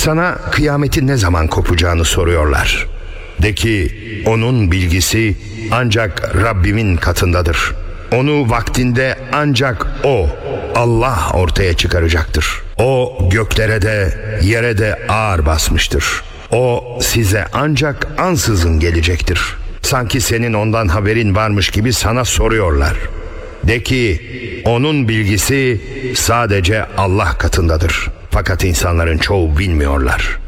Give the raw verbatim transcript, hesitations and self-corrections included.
Sana kıyametin ne zaman kopacağını soruyorlar. De ki, onun bilgisi ancak Rabbimin katındadır. Onu vaktinde ancak O, Allah ortaya çıkaracaktır. O göklere de yere de ağır basmıştır. O size ancak ansızın gelecektir. Sanki senin ondan haberin varmış gibi sana soruyorlar. De ki, onun bilgisi sadece Allah katındadır. Fakat insanların çoğu bilmiyorlar.